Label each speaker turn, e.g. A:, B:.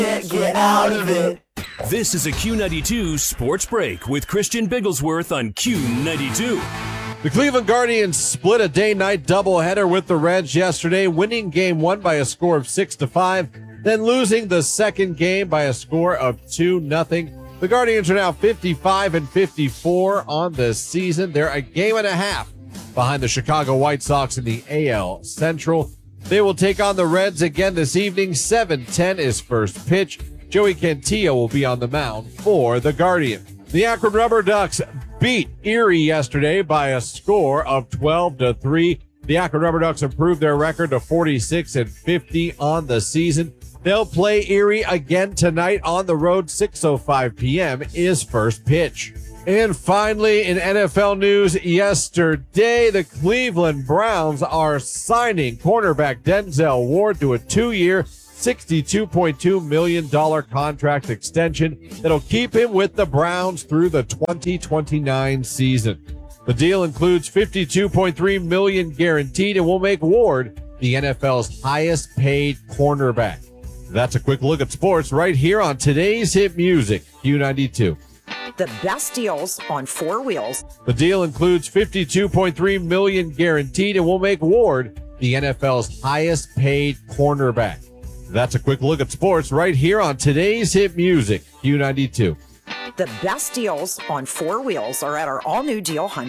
A: Get out of it.
B: This is a Q92 Sports Break with Christian Bigglesworth on Q92.
C: The Cleveland Guardians split a day-night doubleheader with the Reds yesterday, winning game one by a score of 6-5, then losing the second game by a score of 2-0. The Guardians are now 55-54 on the season. They're a game and a half behind the Chicago White Sox in the AL Central. They will take on the Reds again this evening. 7:10 is first pitch. Joey Cantillo will be on the mound for the Guardians. The Akron Rubber Ducks beat Erie yesterday by a score of 12-3. The Akron Rubber Ducks improved their record to 46-50 on the season. They'll play Erie again tonight on the road. 6:05 p.m. is first pitch. And finally, in NFL news yesterday, the Cleveland Browns are signing cornerback Denzel Ward to a 2-year, $62.2 million contract extension that'll keep him with the Browns through the 2029 season. The deal includes $52.3 million guaranteed and will make Ward the NFL's highest paid cornerback. That's a quick look at sports right here on today's hit music, Q92.
D: The best deals on four wheels.
C: The deal includes $52.3 million guaranteed and will make Ward the NFL's highest paid cornerback. That's a quick look at sports right here on today's hit music, Q92.
D: The best deals on four wheels are at our all-new Deal Hyundai.